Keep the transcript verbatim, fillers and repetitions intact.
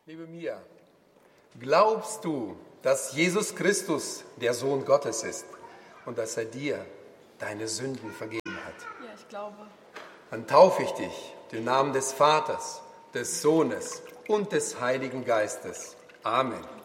Liebe Mia, glaubst du, dass Jesus Christus der Sohn Gottes ist und dass er dir deine Sünden vergeben hat? Ja, ich glaube. Dann taufe ich dich im Namen des Vaters, des Sohnes und des Heiligen Geistes. Amen.